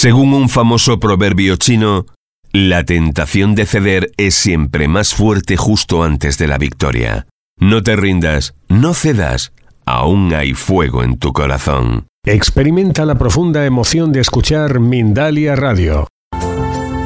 Según un famoso proverbio chino, la tentación de ceder es siempre más fuerte justo antes de la victoria. No te rindas, no cedas, aún hay fuego en tu corazón. Experimenta la profunda emoción de escuchar Mindalia Radio.